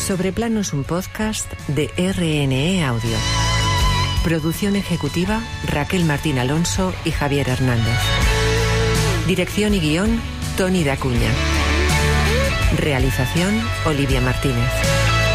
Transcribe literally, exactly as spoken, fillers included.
Sobreplano es un podcast de R N E Audio. Producción ejecutiva Raquel Martín Alonso y Javier Hernández. Dirección y guión Tony Dacuña. Realización Olivia Martínez.